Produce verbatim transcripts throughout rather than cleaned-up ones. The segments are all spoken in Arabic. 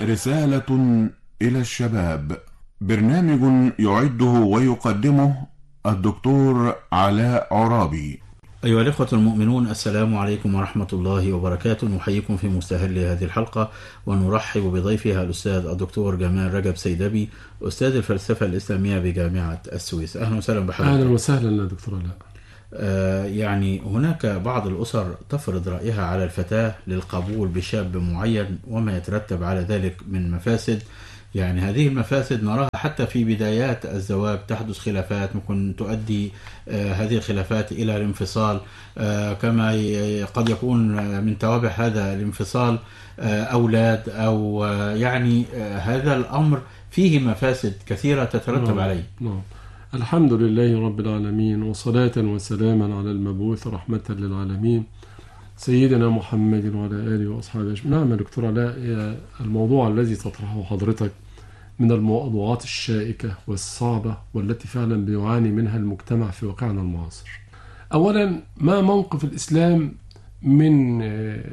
رسالة إلى الشباب، برنامج يعده ويقدمه الدكتور علاء عرابي. أيها الإخوة المؤمنون، السلام عليكم ورحمة الله وبركاته. نحييكم في مستهل هذه الحلقة ونرحب بضيفها الأستاذ الدكتور جمال رجب سيدبي، أستاذ الفلسفة الإسلامية بجامعة السويس. أهلا وسهلا بحضرتك. أهلا وسهلا دكتور علاء. آه يعني هناك بعض الأسر تفرض رأيها على الفتاة للقبول بشاب معين وما يترتب على ذلك من مفاسد. يعني هذه المفاسد نراها حتى في بدايات الزواج، تحدث خلافات ممكن تؤدي آه هذه الخلافات إلى الانفصال، آه كما قد يكون من توابع هذا الانفصال آه أولاد أو آه يعني آه هذا الأمر فيه مفاسد كثيرة تترتب نعم. عليه. نعم. الحمد لله رب العالمين، وصلاة وسلاما على المبعوث رحمة للعالمين سيدنا محمد وعلى آله وأصحابه. نعم يا دكتور علاء، الموضوع الذي تطرحه حضرتك من الموضوعات الشائكة والصعبة والتي فعلا بيعاني منها المجتمع في واقعنا المعاصر. أولا، ما موقف الإسلام من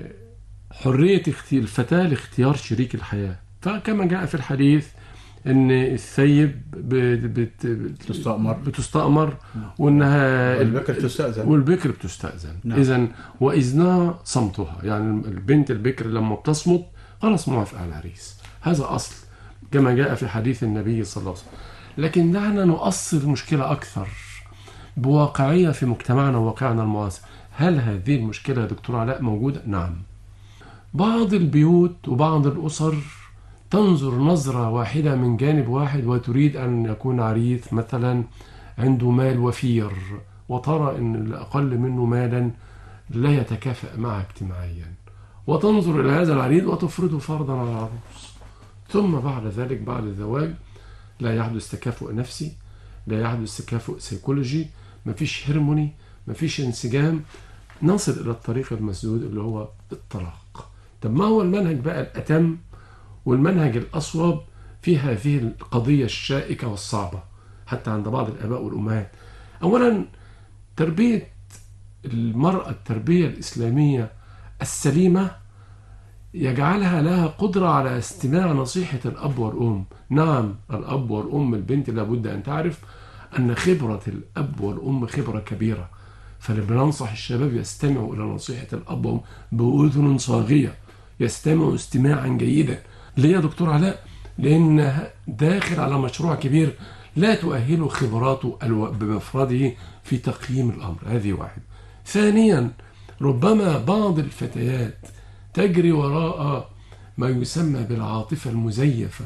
حرية الفتاة لاختيار شريك الحياة؟ فكما جاء في الحديث ان الثيب بت بتستأمر بتستأمر وانها والبكر بتستأذن والبكر بتستأذن نعم. اذا واذنها صمتها، يعني البنت البكر لما بتصمت خلاص موافقه على العريس. هذا اصل كما جاء في حديث النبي صلى الله عليه وسلم. لكن دعنا نؤصل المشكله اكثر بواقعيه في مجتمعنا وواقعنا المعاصر. هل هذه المشكله يا دكتور علاء موجوده؟ نعم. بعض البيوت وبعض الاسر تنظر نظرة واحدة من جانب واحد وتريد أن يكون عريس مثلا عنده مال وفير، وترى أن الأقل منه مالا لا يتكافئ معه اجتماعيا، وتنظر إلى هذا العريس وتفرضه فرضا على العروس. ثم بعد ذلك بعد الزواج لا يحدث تكافؤ نفسي، لا يحدث تكافؤ سيكولوجي، مفيش هرموني، مفيش انسجام، نصل إلى الطريق المسدود اللي هو الطلاق. طب ما هو المنهج بقى الأتم والمنهج الأصوب في هذه القضية الشائكة والصعبة حتى عند بعض الآباء والأمهات؟ أولا، تربية المرأة التربية الإسلامية السليمة يجعلها لها قدرة على استماع نصيحة الأب والأم. نعم، الأب والأم، البنت لابد أن تعرف أن خبرة الأب والأم خبرة كبيرة، فبننصح الشباب يستمعوا إلى نصيحة الأب والأم بأذن صاغية، يستمعوا استماعا جيدا. ليه يا دكتور علاء؟ لأن داخل على مشروع كبير لا تؤهله خبراته بمفرده في تقييم الأمر. هذه واحد. ثانيا، ربما بعض الفتيات تجري وراء ما يسمى بالعاطفة المزيفة.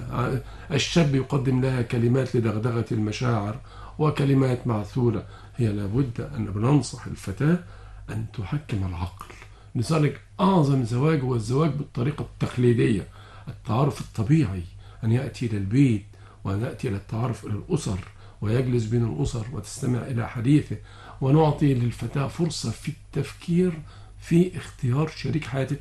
الشاب يقدم لها كلمات لدغدغة المشاعر وكلمات معثولة. هي لابد أن بننصح الفتاة أن تحكم العقل. لذلك أعظم زواج هو الزواج بالطريقة التقليدية، التعارف الطبيعي، أن يأتي إلى البيت وأن يأتي إلى التعارف إلى الأسر ويجلس بين الأسر وتستمع إلى حديثه، ونعطي للفتاة فرصة في التفكير في اختيار شريك حياته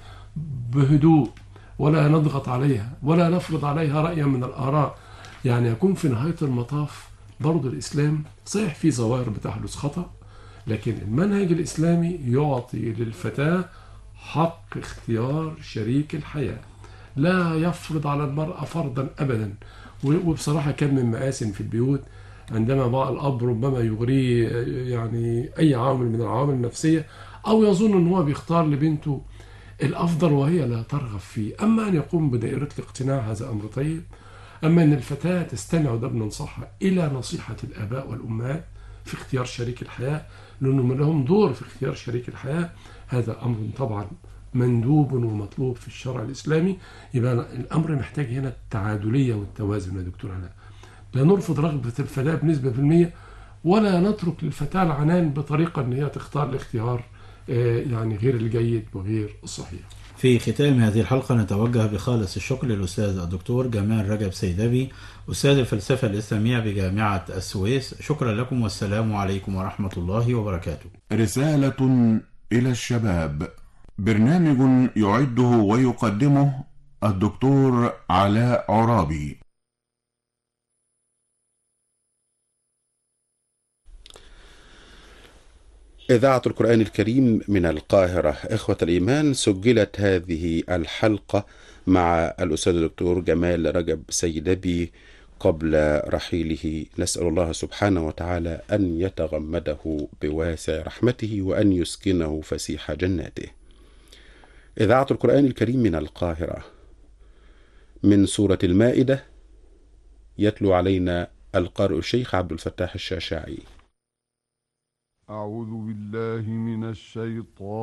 بهدوء، ولا نضغط عليها ولا نفرض عليها رأيا من الآراء. يعني يكون في نهاية المطاف برضو الإسلام صحيح في ظواهر بتحدث خطأ، لكن المنهج الإسلامي يعطي للفتاة حق اختيار شريك الحياة، لا يفرض على المرأة فرضا أبدا. وبصراحة كان من مآسٍ في البيوت عندما بعض الأب ربما يغريه يعني أي عامل من العوامل النفسية، أو يظن أنه هو بيختار لبنته الأفضل وهي لا ترغب فيه. أما أن يقوم بدائرة الاقتناع هذا أمر طيب. أما أن الفتاة تستمع، وده بننصحها، إلى نصيحة الآباء والأمهات في اختيار شريك الحياة، لأنهم لهم دور في اختيار شريك الحياة. هذا أمر طبعا مندوب ومطلوب في الشرع الإسلامي. يبقى الأمر محتاج هنا التعادلية والتوازن يا دكتور علاء. لا نرفض رغبة الفتاة بنسبة في المية، ولا نترك للفتاة العنان بطريقة أن هي تختار الاختيار يعني غير الجيد وغير الصحيح. في ختام هذه الحلقة نتوجه بخالص الشكر للأستاذ الدكتور جمال رجب سيدبي، أستاذ الفلسفة الإسلامية بجامعة السويس. شكرا لكم والسلام عليكم ورحمة الله وبركاته. رسالة إلى الشباب، برنامج يعده ويقدمه الدكتور علاء عرابي. إذاعة القرآن الكريم من القاهرة. إخوة الإيمان، سجلت هذه الحلقة مع الأستاذ الدكتور جمال رجب سيدبي قبل رحيله. نسأل الله سبحانه وتعالى أن يتغمده بواسع رحمته وأن يسكنه فسيح جناته. إذاعة القرآن الكريم من القاهرة. من سورة المائدة يتلو علينا القارئ الشيخ عبد الفتاح الشاشاعي. أعوذ بالله من الشيطان